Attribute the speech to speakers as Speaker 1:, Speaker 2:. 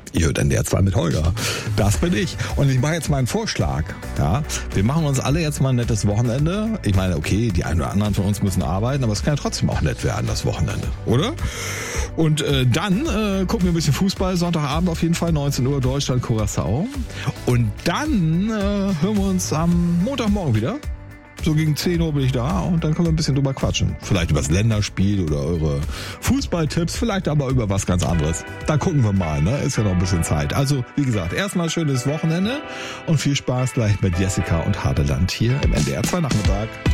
Speaker 1: Ihr hört NDR 2 mit Holger. Das bin ich. Und ich mache jetzt mal einen Vorschlag. Ja, wir machen uns alle jetzt mal ein nettes Wochenende. Ich meine, okay, die einen oder anderen von uns müssen arbeiten, aber es kann ja trotzdem auch nett werden, das Wochenende, oder? Und dann gucken wir ein bisschen Fußball. Sonntagabend auf jeden Fall, 19 Uhr, Deutschland, Curaçao. Und dann hören wir uns am Montagmorgen wieder. So gegen 10 Uhr bin ich da und dann können wir ein bisschen drüber quatschen. Vielleicht über das Länderspiel oder eure Fußballtipps, vielleicht aber über was ganz anderes. Da gucken wir mal, ne? Ist ja noch ein bisschen Zeit. Also, wie gesagt, erstmal schönes Wochenende und viel Spaß gleich mit Jessica und Hadeland hier im NDR 2 Nachmittag.